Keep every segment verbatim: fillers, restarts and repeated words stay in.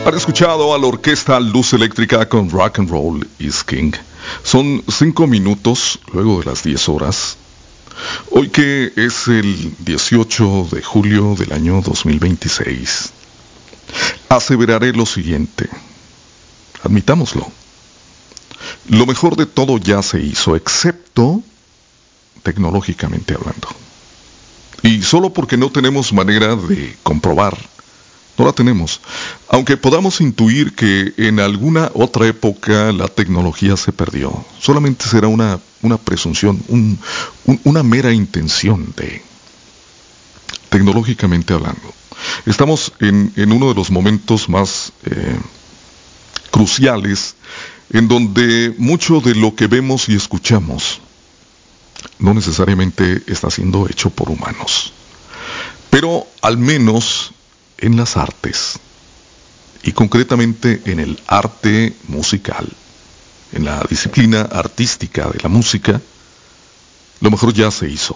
Han escuchado a la orquesta Luz Eléctrica con Rock and Roll is King. Son cinco minutos luego de las diez horas. Hoy que es el dieciocho de julio del año dos mil veintiséis. Aseveraré lo siguiente. Admitámoslo. Lo mejor de todo ya se hizo, excepto tecnológicamente hablando. Y solo porque no tenemos manera de comprobar. No la tenemos, aunque podamos intuir que en alguna otra época la tecnología se perdió. Solamente será una, una presunción, un, un, una mera intención de, tecnológicamente hablando. Estamos en, en uno de los momentos más eh, cruciales, en donde mucho de lo que vemos y escuchamos no necesariamente está siendo hecho por humanos. Pero al menos en las artes, y concretamente en el arte musical, en la disciplina artística de la música, lo mejor ya se hizo.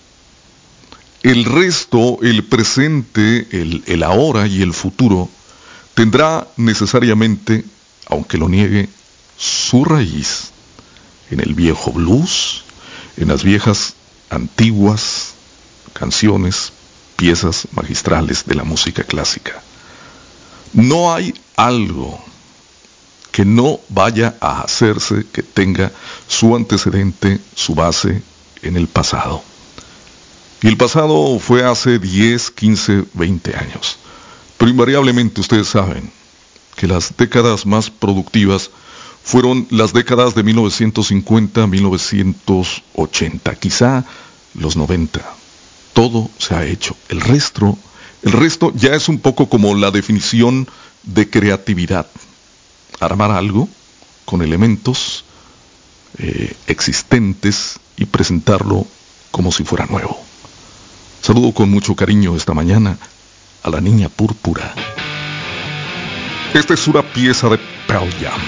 El resto, el presente, el, el ahora y el futuro, tendrá necesariamente, aunque lo niegue, su raíz en el viejo blues, en las viejas, antiguas canciones, piezas magistrales de la música clásica. No hay algo que no vaya a hacerse que tenga su antecedente, su base en el pasado. Y el pasado fue hace diez, quince, veinte años. Pero invariablemente ustedes saben que las décadas más productivas fueron las décadas de mil novecientos cincuenta a mil novecientos ochenta, quizá los noventa. Todo se ha hecho. El resto, el resto ya es un poco como la definición de creatividad. Armar algo con elementos eh, existentes y presentarlo como si fuera nuevo. Saludo con mucho cariño esta mañana a la niña púrpura. Esta es una pieza de Pearl Jam.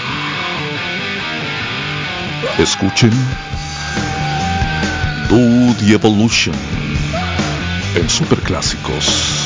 Escuchen Do the Evolution en Superclásicos.